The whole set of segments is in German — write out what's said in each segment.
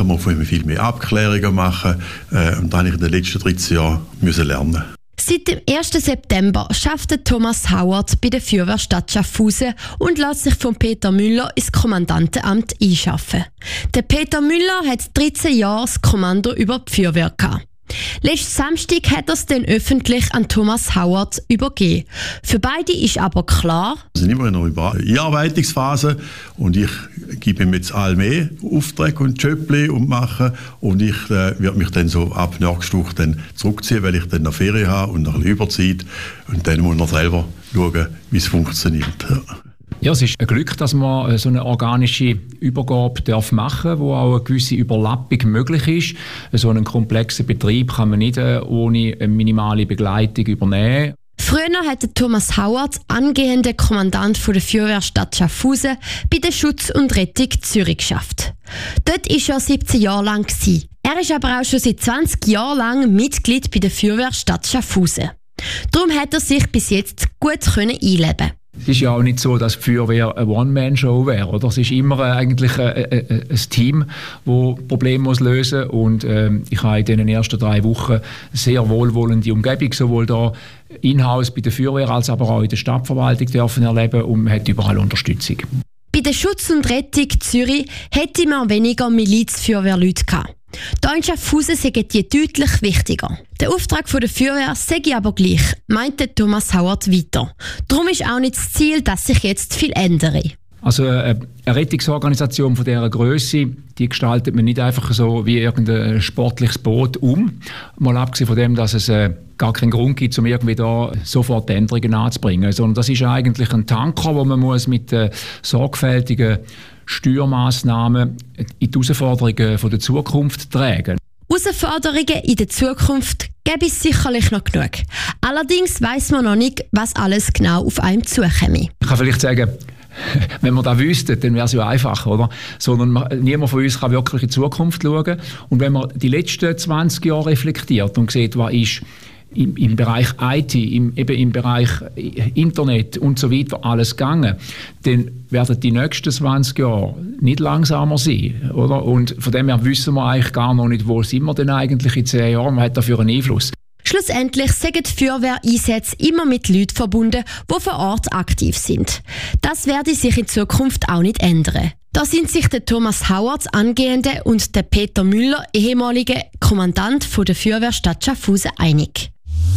man viel mehr Abklärungen machen. Und das habe ich in den letzten 13 Jahren lernen. Seit dem 1. September arbeitet Thomas Howard bei der Feuerwehrstadt Schaffhausen und lässt sich von Peter Müller ins Kommandantenamt einschaffen. Der Peter Müller hat 13 Jahre das Kommando über die Feuerwehr gehabt. Letzten Samstag hat er es dann öffentlich an Thomas Howard übergeben. Für beide ist aber klar, wir sind immer noch in der Einarbeitungsphase und ich gebe ihm jetzt all mehr Aufträge und Jobli und machen und ich werde mich dann so ab nächster Woche dann zurückziehen, weil ich dann noch Ferien habe und noch ein bisschen Überzeit und dann muss er selber schauen, wie es funktioniert. Ja, es ist ein Glück, dass man so eine organische Übergabe machen darf, wo auch eine gewisse Überlappung möglich ist. So einen komplexen Betrieb kann man nicht ohne eine minimale Begleitung übernehmen. Früher hatte Thomas Howard, angehender Kommandant der Feuerwehrstadt Schaffhausen, bei der Schutz und Rettung Zürich geschafft. Dort war er 17 Jahre lang. Er ist aber auch schon seit 20 Jahren lang Mitglied bei der Feuerwehrstadt Schaffhausen. Darum hat er sich bis jetzt gut einleben. Es ist ja auch nicht so, dass die Feuerwehr eine One-Man-Show wäre, oder? Es ist immer eigentlich ein Team, das Probleme lösen muss. Und ich habe in den ersten 3 Wochen eine sehr wohlwollende Umgebung, sowohl da in-house bei der Feuerwehr als aber auch in der Stadtverwaltung dürfen erleben und man hat überall Unterstützung. Bei der Schutz und Rettung Zürich hätte man weniger Milizfeuerwehrleute gehabt. Hier in Schaffhausen sind die deutlich wichtiger. Der Auftrag der Feuerwehr sei aber gleich, meinte Thomas Howard weiter. Darum ist auch nicht das Ziel, dass sich jetzt viel ändere. Also eine Rettungsorganisation von dieser Grösse, die gestaltet man nicht einfach so wie irgendein sportliches Boot um. Mal abgesehen von dem, dass es gar keinen Grund gibt, um irgendwie da sofort Änderungen anzubringen. Sondern das ist eigentlich ein Tanker, wo man muss mit sorgfältigen Steuermaßnahmen in die Herausforderungen der Zukunft tragen. Herausforderungen in der Zukunft gäbe es sicherlich noch genug. Allerdings weiss man noch nicht, was alles genau auf einem zukäme. Ich kann vielleicht sagen, wenn wir das wüssten, dann wäre es ja einfacher, oder? Sondern niemand von uns kann wirklich in die Zukunft schauen. Und wenn man die letzten 20 Jahre reflektiert und sieht, was ist im Bereich IT, im Bereich Internet und so weiter alles gegangen, dann werden die nächsten 20 Jahre nicht langsamer sein, oder? Und von dem her wissen wir eigentlich gar noch nicht, wo sind wir denn eigentlich in 10 Jahren, was hat dafür einen Einfluss. Schlussendlich sind die Feuerwehreinsätze immer mit Leuten verbunden, die vor Ort aktiv sind. Das werde sich in Zukunft auch nicht ändern. Da sind sich der Thomas Howard, angehende, und der Peter Müller, ehemalige Kommandant der Feuerwehrstadt Schaffhausen, einig.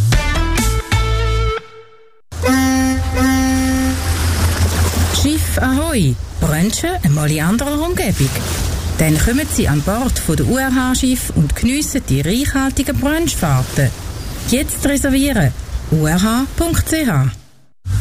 Schiff Ahoi, Brunchen einmal in anderer Umgebung. Dann kommen Sie an Bord der URH-Schiff und geniessen die reichhaltigen Brunchfahrten. Jetzt reservieren. urh.ch